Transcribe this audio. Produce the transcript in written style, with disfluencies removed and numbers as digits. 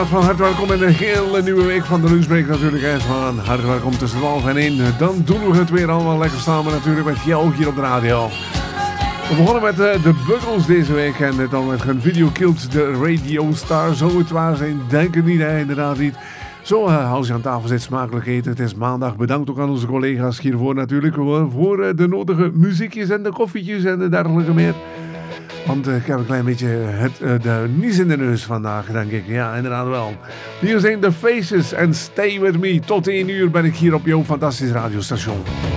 Van harte welkom in een hele nieuwe week van de Lunchbreak natuurlijk. Van harte welkom tussen 12 en 1. Dan doen we het weer allemaal lekker samen natuurlijk met jou hier op de radio. We begonnen met de Buggles deze week en dan met hun Video Killed the Radio Star. Zou het waar zijn? Denk het niet, inderdaad niet. Zo, als je aan tafel zit, smakelijk eten. Het is maandag. Bedankt ook aan onze collega's hiervoor natuurlijk. Voor de nodige muziekjes en de koffietjes en de dergelijke meer. Want ik heb een klein beetje de nies in de neus vandaag, denk ik. Ja, inderdaad wel. Hier zijn The Faces en Stay With Me. Tot 1 uur ben ik hier op jouw fantastisch radiostation.